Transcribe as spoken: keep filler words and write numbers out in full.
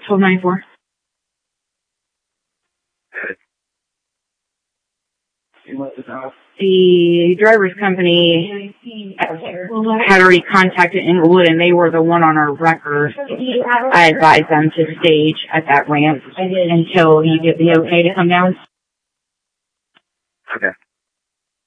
twelve ninety-four. The driver's company had already contacted Inglewood, and they were the one on our record. I advised them to stage at that ramp until you get the okay to come down. Okay.